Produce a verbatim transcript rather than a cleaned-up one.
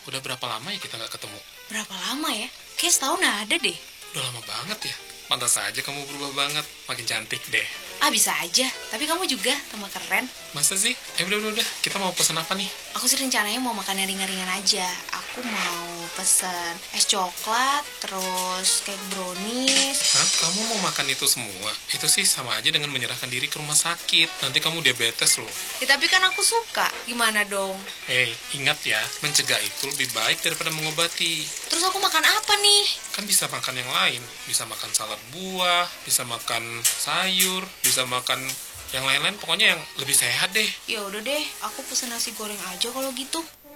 Udah berapa lama ya kita nggak ketemu? Berapa lama ya? Kayak setahun ada deh. Udah lama banget ya. Pantas saja kamu berubah banget. Makin cantik deh. Ah, bisa aja. Tapi kamu juga tambah keren. Masa sih? Eh udah udah udah. Kita mau pesen apa nih? Aku sih rencananya mau makan yang ringan-ringan aja. Aku mau pesen es coklat, terus cake brownies. Hah? Kamu mau makan itu semua? Itu sih sama aja dengan menyerahkan diri ke rumah sakit. Nanti kamu diabetes loh. Ya, tapi kan aku suka. Gimana dong? Hei, ingat ya. Mencegah itu lebih baik daripada mengobati. Terus aku makan apa nih? Kan bisa makan yang lain. Bisa makan salad buah, bisa makan sayur, bisa makan yang lain-lain. Pokoknya yang lebih sehat deh. Ya udah deh, aku pesen nasi goreng aja kalau gitu.